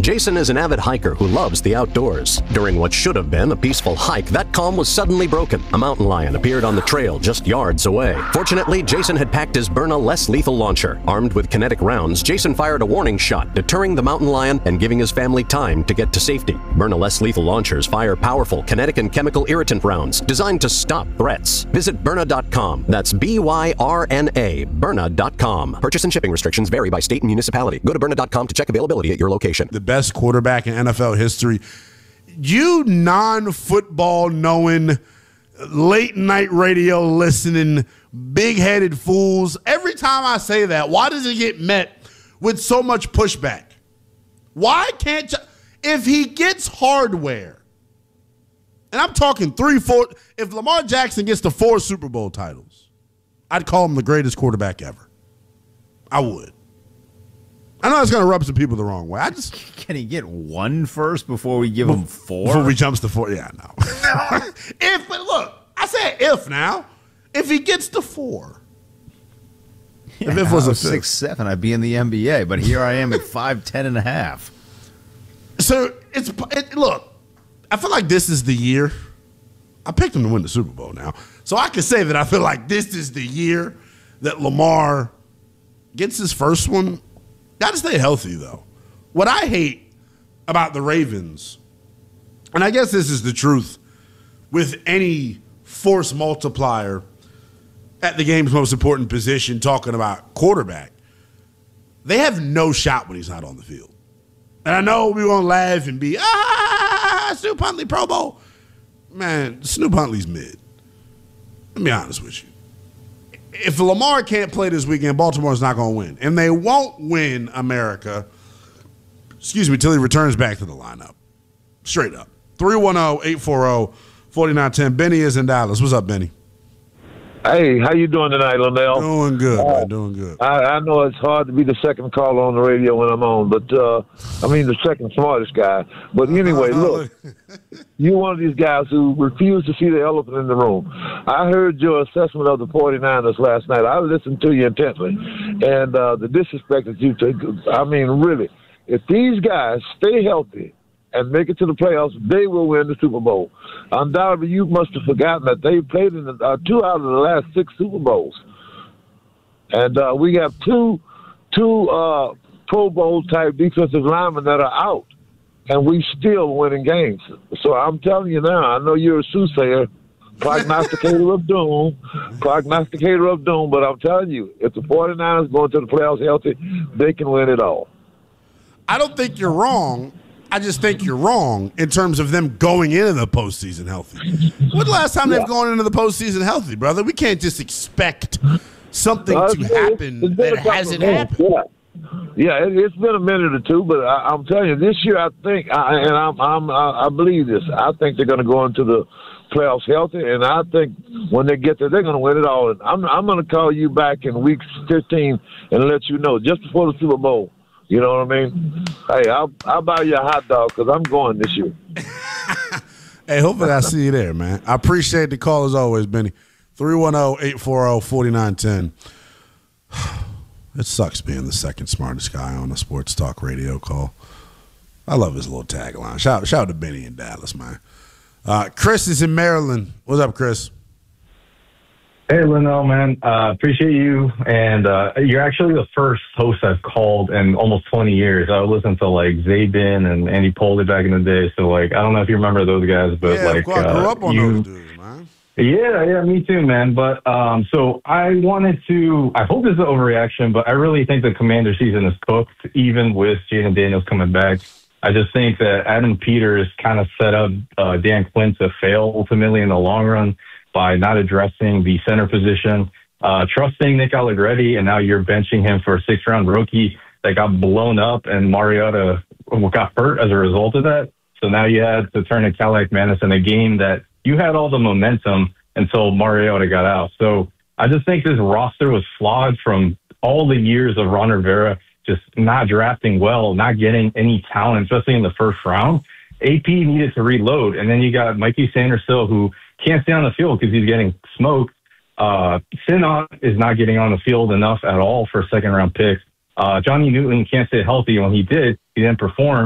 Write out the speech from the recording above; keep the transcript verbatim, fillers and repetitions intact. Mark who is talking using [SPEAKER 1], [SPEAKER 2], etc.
[SPEAKER 1] Jason is an avid hiker who loves the outdoors. During what should have been a peaceful hike, that calm was suddenly broken. A mountain lion appeared on the trail just yards away. Fortunately, Jason had packed his Byrna less lethal launcher. Armed with kinetic rounds, Jason fired a warning shot, deterring the mountain lion and giving his family time to get to safety. Byrna less lethal launchers fire powerful kinetic and chemical irritant rounds designed to stop threats. Visit Byrna dot com. That's B Y R N A, Byrna dot com. Purchase and shipping restrictions vary by state and municipality. Go to Byrna dot com to check availability at your location.
[SPEAKER 2] The best quarterback in N F L history. You non-football knowing, late night radio listening, big-headed fools. Every time I say that, why does it get met with so much pushback? Why can't you, if he gets hardware, and I'm talking three, four, if Lamar Jackson gets to four Super Bowl titles, I'd call him the greatest quarterback ever. I would. I know it's going to rub some people the wrong way. I just
[SPEAKER 3] Can he get one first before we give him four?
[SPEAKER 2] Before we jumps to four, yeah, no. If, but look, I said if now. If he gets to four.
[SPEAKER 3] Yeah,
[SPEAKER 2] if it was a
[SPEAKER 3] six, seven, I'd be in the N B A. But here I am at five, ten and a half.
[SPEAKER 2] So it's it, look. I feel like this is the year. I picked him to win the Super Bowl now, so I can say that I feel like this is the year that Lamar gets his first one. Got to stay healthy though. What I hate about the Ravens, and I guess this is the truth with any force multiplier at the game's most important position, talking about quarterback, they have no shot when he's not on the field. And I know we want to laugh and be, ah, Snoop Huntley Pro Bowl. Man, Snoop Huntley's mid. Let me be honest with you. If Lamar can't play this weekend, Baltimore's not going to win. And they won't win, America, excuse me, till he returns back to the lineup. Straight up. three one zero, eight four zero, four nine one zero. Benny is in Dallas. What's up, Benny?
[SPEAKER 4] Hey, how you doing tonight, Linnell?
[SPEAKER 2] Doing good,
[SPEAKER 4] uh,
[SPEAKER 2] man. Doing good.
[SPEAKER 4] I, I know it's hard to be the second caller on the radio when I'm on, but uh, I mean the second smartest guy. But anyway, look, you're one of these guys who refuse to see the elephant in the room. I heard your assessment of the 49ers last night. I listened to you intently, and uh, the disrespect that you took. I mean, really, if these guys stay healthy and make it to the playoffs, they will win the Super Bowl. Undoubtedly, you must have forgotten that they played in the, uh, two out of the last six Super Bowls. And uh, we have two two uh, Pro Bowl-type defensive linemen that are out, and we still winning games. So I'm telling you now, I know you're a soothsayer, prognosticator of doom, prognosticator of doom, but I'm telling you, if the 49ers go into the playoffs healthy, they can win it all.
[SPEAKER 2] I don't think you're wrong. I just think you're wrong in terms of them going into the postseason healthy. When's the last time yeah. they've gone into the postseason healthy, brother? We can't just expect something uh, to happen it's that hasn't happened.
[SPEAKER 4] Yeah, yeah it, it's been a minute or two, but I, I'm telling you, this year I think, I, and I'm, I'm, I, I believe this, I think they're going to go into the playoffs healthy, and I think when they get there, they're going to win it all. And I'm, I'm going to call you back in week fifteen and let you know, just before the Super Bowl. You know what I mean? Hey, I'll, I'll buy you a hot dog because I'm going this year.
[SPEAKER 2] Hey, hopefully I see you there, man. I appreciate the call as always, Benny. three one zero, eight four zero, four nine one zero. It sucks being the second smartest guy on a sports talk radio call. I love his little tagline. Shout, shout out to Benny in Dallas, man. Uh, Chris is in Maryland. What's up, Chris?
[SPEAKER 5] Hey, Linnell, man. Uh, appreciate you. And uh, you're actually the first host I've called in almost twenty years. I listened to, like, Zabin and Andy Poldy back in the day. So, like, I don't know if you remember those guys, but,
[SPEAKER 2] yeah,
[SPEAKER 5] like,
[SPEAKER 2] I grew
[SPEAKER 5] uh,
[SPEAKER 2] up on
[SPEAKER 5] you,
[SPEAKER 2] those dudes, man.
[SPEAKER 5] Yeah, yeah, me too, man. But um, so I wanted to, I hope this is an overreaction, but I really think the Commander season is cooked, even with Jaden Daniels coming back. I just think that Adam Peters kind of set up uh, Dan Quinn to fail ultimately in the long run by not addressing the center position, uh, trusting Nick Allegretti, and now you're benching him for a six-round rookie that got blown up, and Mariota got hurt as a result of that. So now you had to turn to Cadillac Madison, a game that you had all the momentum until Mariota got out. So I just think this roster was flawed from all the years of Ron Rivera just not drafting well, not getting any talent, especially in the first round. A P needed to reload, and then you got Mikey Sanders-Hill, who can't stay on the field because he's getting smoked. Uh, Sinnott is not getting on the field enough at all for a second-round pick. Uh, Johnny Newton can't stay healthy. When he did, he didn't perform.